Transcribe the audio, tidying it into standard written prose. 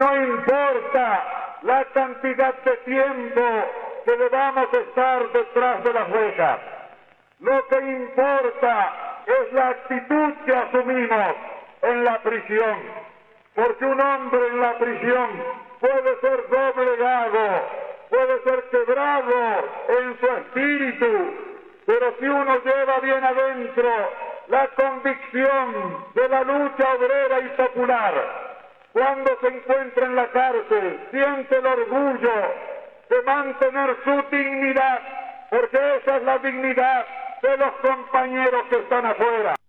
No importa la cantidad de tiempo que debamos estar detrás de las rejas. Lo que importa es la actitud que asumimos en la prisión, porque un hombre en la prisión puede ser doblegado, puede ser quebrado en su espíritu, pero si uno lleva bien adentro la convicción de la lucha obrera y popular, cuando se encuentra en la cárcel, siente el orgullo de mantener su dignidad, porque esa es la dignidad de los compañeros que están afuera.